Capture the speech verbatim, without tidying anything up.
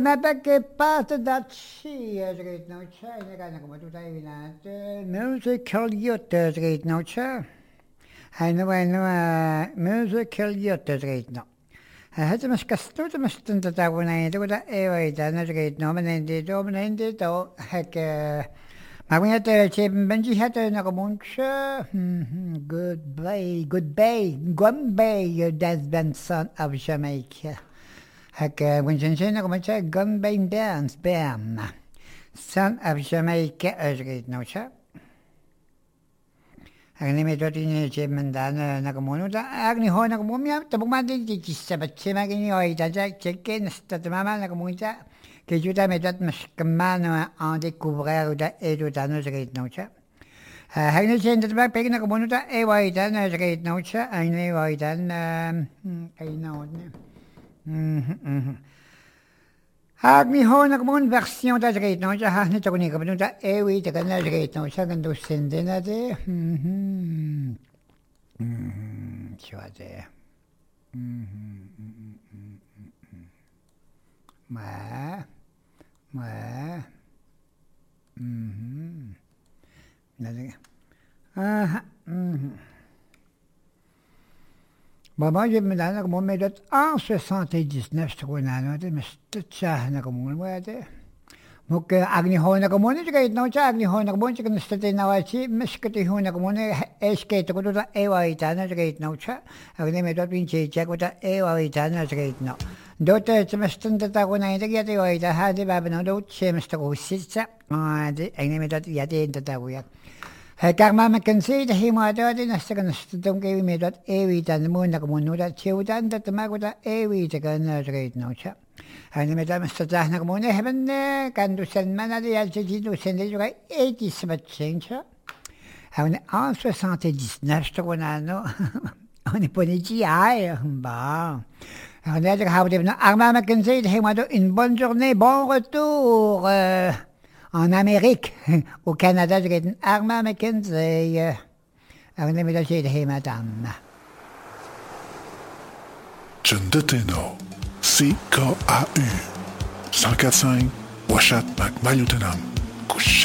Napake parte da cia, dreht nou tja, en ik ga nog maar doen even laten. Musical jotte, dreht nou tja. Hij nou en nou, musical jotte, dreht nou. Hij had hem eens kastoot, hem stond dat daar wanneer je dat eeuwig dan, dreht nou, maar in dit, maar in dit, oh, hek, maar wanneer het je bent, had er nog een mondje. Goodbye, goodbye, goodbye, you dance band son of Jamaica. Hek, wanneer je nog maar zei, goodbye dance band, son of Jamaica, dreht nou tja. Agni me doti ni chemen dan nakamono da agni ho nakamomia tabuma de de sabat chema gini oi da ja cheke stat mama nakamunta que yo da me dat maskamano en découvrir da edo da no zreit nocha agni chen dat ba pek nakamono da e wai da no zreit nocha agni wai dan ai no ne mhm Agni ho nakamon version da zreit nocha ha ne tokoni kabno da e wi da na zreit nocha gando sendena de mhm mhm chwade mhm ma ma mhm nade ah mhm Maman, je me donne comme on met dat en soixante-dix-neuf tronano de mestcha na comme on wade. Mok agni ho na comme on je gait no cha agni ho na comme on je state na wachi meskati ho na comme on eske to ko da ewa itana je gait no cha agni me dat pinche cha ko da ewa itana je gait no. Dot te mestan da ko na ide ya te wa ida ha de ba no do che mesta ko sitsa. Ah de agni me dat ya de da wa ya. Kijk maar, ik kan zien dat hij maar dat in als ik een stuk geef me dat eeuwig aan de moeder komt nu dat je dan dat te maken dat eeuwig te kunnen reden nou ja. En met dat met dat naar moeder hebben kan dus een man dat je ziet dus in deze rij ethisch wat change. En en soixante-dix-neuf toch aan no. On est pas dit ja, bah. En dat gaan we even naar Arma, ik kan zien dat hij maar dat een bonne journée, bon retour. Uh, En Amérique, au Canada, je vais Arma McKenzie. En dan moet je zeggen, hé madame. Tjendeteno, C K A U, cent quatre cinq, Ouachat Mac Maliotenam.